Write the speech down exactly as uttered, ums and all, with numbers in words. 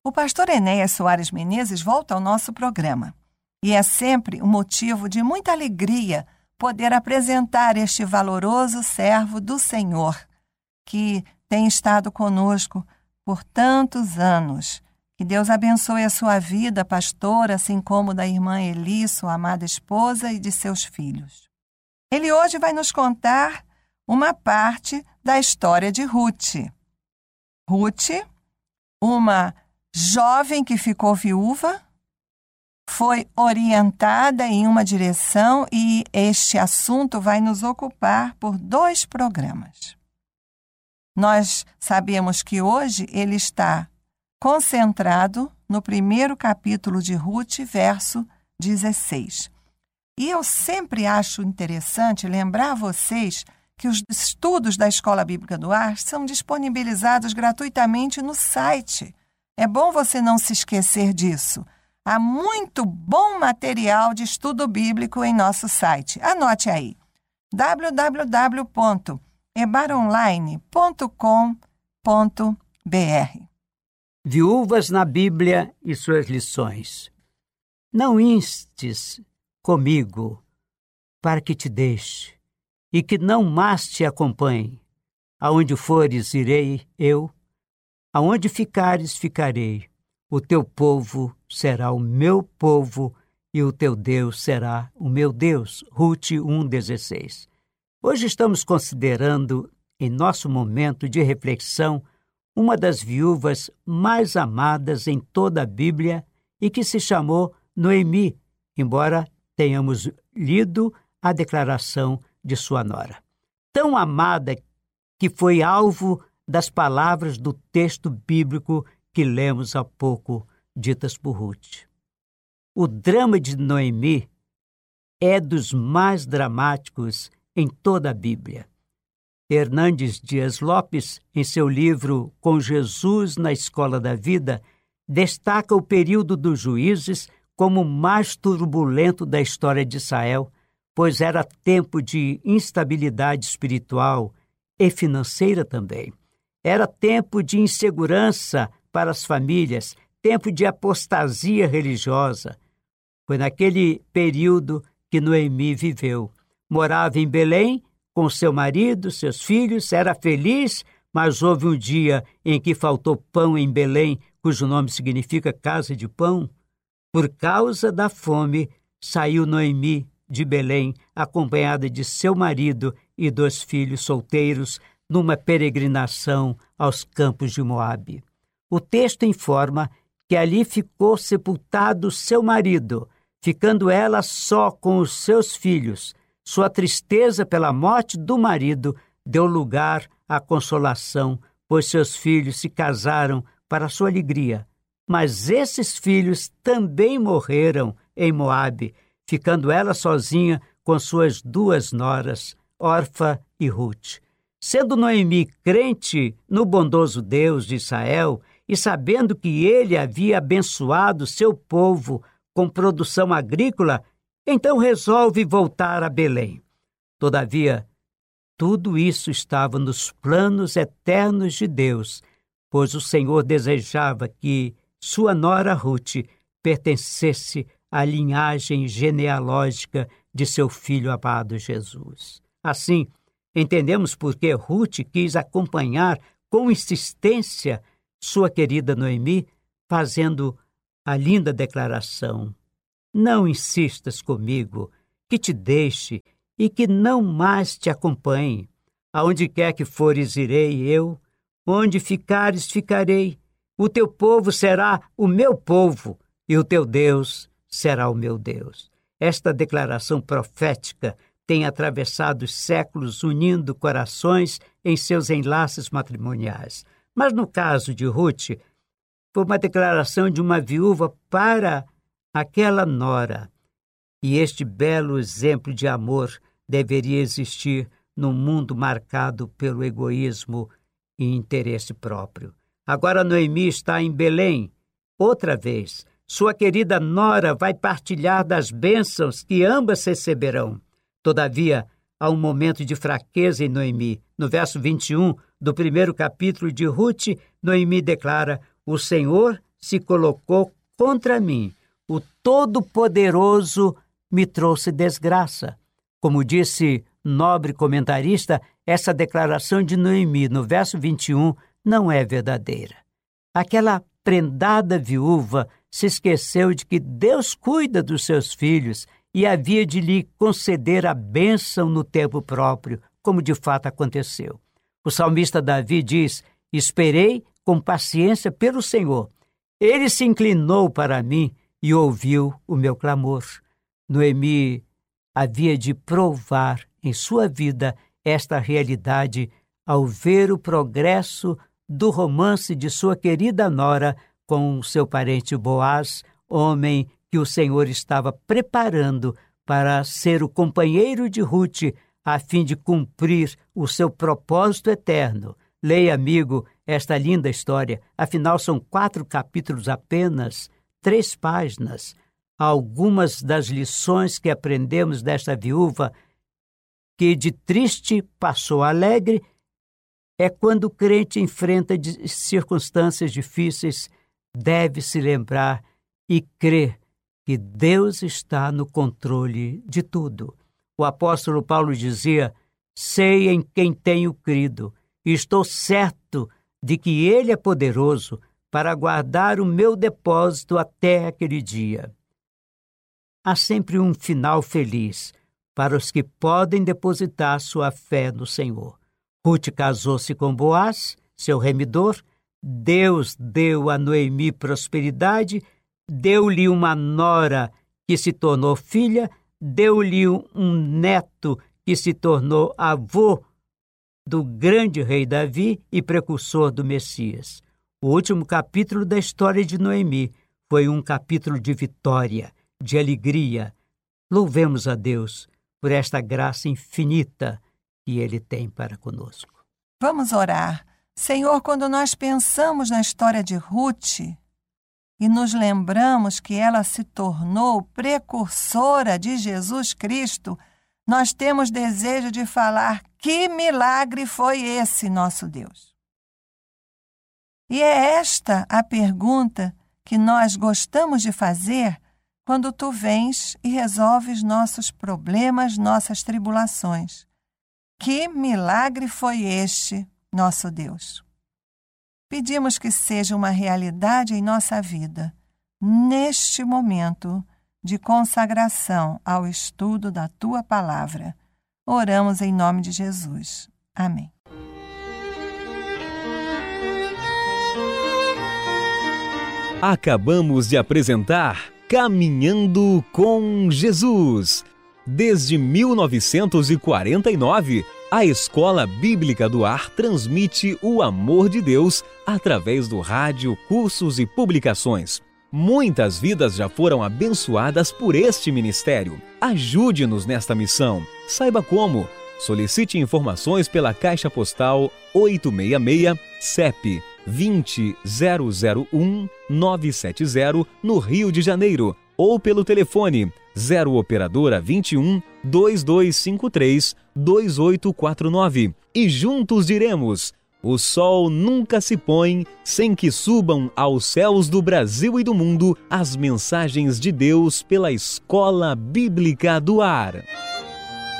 O pastor Enéas Soares Menezes volta ao nosso programa. E é sempre um motivo de muita alegria poder apresentar este valoroso servo do Senhor, que tem estado conosco por tantos anos. Que Deus abençoe a sua vida, pastor, assim como da irmã Eli, sua amada esposa, e de seus filhos. Ele hoje vai nos contar uma parte da história de Ruth. Ruth, uma jovem que ficou viúva, foi orientada em uma direção e este assunto vai nos ocupar por dois programas. Nós sabemos que hoje ele está concentrado no primeiro capítulo de Ruth, verso dezesseis. E eu sempre acho interessante lembrar a vocês que os estudos da Escola Bíblica do Ar são disponibilizados gratuitamente no site. É bom você não se esquecer disso. Há muito bom material de estudo bíblico em nosso site. Anote aí, w w w ponto ebar online ponto com ponto b r. Viúvas na Bíblia e suas lições. Não instes comigo para que te deixe e que não mais te acompanhe. Aonde fores, irei eu, aonde ficares, ficarei. O teu povo será o meu povo e o teu Deus será o meu Deus. Ruth um, dezesseis. Hoje estamos considerando, em nosso momento de reflexão, uma das viúvas mais amadas em toda a Bíblia e que se chamou Noemi, embora tenhamos lido a declaração de sua nora. Tão amada que foi alvo das palavras do texto bíblico que lemos há pouco, ditas por Ruth. O drama de Noemi é dos mais dramáticos em toda a Bíblia. Hernandes Dias Lopes, em seu livro Com Jesus na Escola da Vida, destaca o período dos juízes como o mais turbulento da história de Israel, pois era tempo de instabilidade espiritual e financeira também. Era tempo de insegurança para as famílias, tempo de apostasia religiosa. Foi naquele período que Noemi viveu. Morava em Belém com seu marido, seus filhos, era feliz, mas houve um dia em que faltou pão em Belém, cujo nome significa casa de pão. Por causa da fome, saiu Noemi de Belém, acompanhada de seu marido e dois filhos solteiros, numa peregrinação aos campos de Moabe. O texto informa que ali ficou sepultado seu marido, ficando ela só com os seus filhos. Sua tristeza pela morte do marido deu lugar à consolação, pois seus filhos se casaram para sua alegria. Mas esses filhos também morreram em Moabe, ficando ela sozinha com suas duas noras, Orfa e Ruth. Sendo Noemi crente no bondoso Deus de Israel e sabendo que ele havia abençoado seu povo com produção agrícola, então resolve voltar a Belém. Todavia, tudo isso estava nos planos eternos de Deus, pois o Senhor desejava que sua nora Ruth pertencesse à linhagem genealógica de seu filho amado Jesus. Assim, entendemos por que Ruth quis acompanhar com insistência sua querida Noemi, fazendo a linda declaração: não insistas comigo, que te deixe e que não mais te acompanhe. Aonde quer que fores, irei eu, onde ficares, ficarei. O teu povo será o meu povo e o teu Deus será o meu Deus. Esta declaração profética tem atravessado os séculos, unindo corações em seus enlaces matrimoniais. Mas no caso de Ruth, foi uma declaração de uma viúva para aquela nora. E este belo exemplo de amor deveria existir num mundo marcado pelo egoísmo e interesse próprio. Agora Noemi está em Belém. Outra vez, sua querida nora vai partilhar das bênçãos que ambas receberão. Todavia, há um momento de fraqueza em Noemi. No verso vinte e um do primeiro capítulo de Ruth, Noemi declara: o Senhor se colocou contra mim. O Todo-Poderoso me trouxe desgraça. Como disse nobre comentarista, essa declaração de Noemi, no verso vinte e um, não é verdadeira. Aquela prendada viúva se esqueceu de que Deus cuida dos seus filhos e havia de lhe conceder a bênção no tempo próprio, como de fato aconteceu. O salmista Davi diz: esperei com paciência pelo Senhor. Ele se inclinou para mim e ouviu o meu clamor. Noemi havia de provar em sua vida esta realidade ao ver o progresso do romance de sua querida nora com seu parente Boaz, homem que o Senhor estava preparando para ser o companheiro de Ruth, a fim de cumprir o seu propósito eterno. Leia, amigo, esta linda história. Afinal, são quatro capítulos apenas, três páginas. Algumas das lições que aprendemos desta viúva, que de triste passou a alegre, é quando o crente enfrenta circunstâncias difíceis, deve se lembrar e crer que Deus está no controle de tudo. O apóstolo Paulo dizia: sei em quem tenho crido, e estou certo de que Ele é poderoso para guardar o meu depósito até aquele dia. Há sempre um final feliz para os que podem depositar sua fé no Senhor. Ruth casou-se com Boaz, seu remidor. Deus deu a Noemi prosperidade, deu-lhe uma nora que se tornou filha, deu-lhe um neto que se tornou avô do grande rei Davi e precursor do Messias. O último capítulo da história de Noemi foi um capítulo de vitória, de alegria. Louvemos a Deus por esta graça infinita que Ele tem para conosco. Vamos orar. Senhor, quando nós pensamos na história de Ruth e nos lembramos que ela se tornou precursora de Jesus Cristo, nós temos desejo de falar: que milagre foi esse, nosso Deus? E é esta a pergunta que nós gostamos de fazer quando tu vens e resolves nossos problemas, nossas tribulações. Que milagre foi este, nosso Deus? Pedimos que seja uma realidade em nossa vida, neste momento de consagração ao estudo da Tua Palavra. Oramos em nome de Jesus. Amém. Acabamos de apresentar Caminhando com Jesus. Desde mil novecentos e quarenta e nove, a Escola Bíblica do Ar transmite o amor de Deus através do rádio, cursos e publicações. Muitas vidas já foram abençoadas por este ministério. Ajude-nos nesta missão. Saiba como. Solicite informações pela Caixa Postal oitocentos e sessenta e seis, C E P vinte zero zero um nove sete zero, no Rio de Janeiro, ou pelo telefone zero operadora vinte e um, dois dois cinco três, dois oito quatro nove. E juntos diremos: o sol nunca se põe sem que subam aos céus do Brasil e do mundo as mensagens de Deus pela Escola Bíblica do Ar.